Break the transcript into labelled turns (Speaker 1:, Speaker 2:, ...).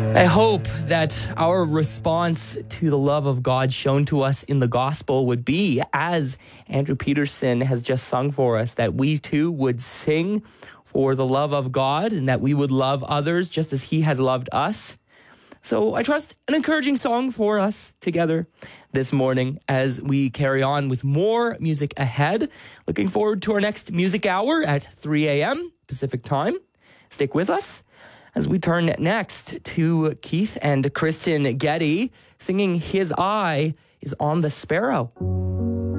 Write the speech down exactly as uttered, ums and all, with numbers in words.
Speaker 1: I hope that our response to the love of God shown to us in the gospel would be, as Andrew Peterson has just sung for us, that we too would sing for the love of God and that we would love others just as he has loved us. So I trust an encouraging song for us together this morning as we carry on with more music ahead. Looking forward to our next music hour at three a.m. Pacific time. Stick with us as we turn next to Keith and Kristen Getty singing His Eye is on the Sparrow.